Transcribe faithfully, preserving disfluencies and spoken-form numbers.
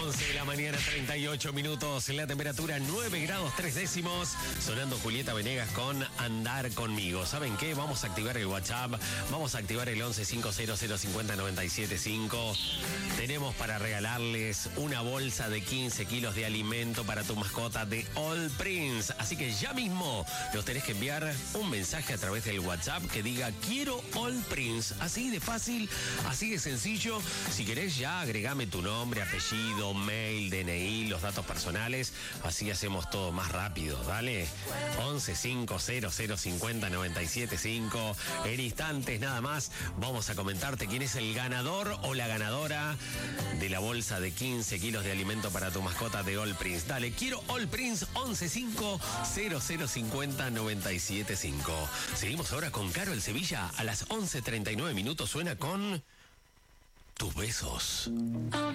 once de la mañana, treinta y ocho minutos. La temperatura nueve grados tres décimos. Sonando Julieta Venegas con Andar Conmigo. ¿Saben qué? Vamos a activar el WhatsApp. Vamos a activar el once cinco cero cero cincuenta noventa y siete cinco. Tenemos para regalarles una bolsa de quince kilos de alimento para tu mascota de All Prince. Así que ya mismo nos tenés que enviar un mensaje a través del WhatsApp que diga quiero All Prince. Así de fácil, así de sencillo. Si querés ya agregame tu nombre, apellido, mail, D N I, los datos personales. Así hacemos todo más rápido, ¿dale? once cinco cero cero cincuenta noventa y siete cinco. En instantes nada más vamos a comentarte quién es el ganador o la ganadora de la bolsa de quince kilos de alimento para tu mascota de All Prince. Dale, quiero All Prince. Once cinco cero cero cincuenta noventa y siete cinco. Seguimos ahora con Caro el Sevilla. A las once treinta y nueve minutos suena con Tus Besos.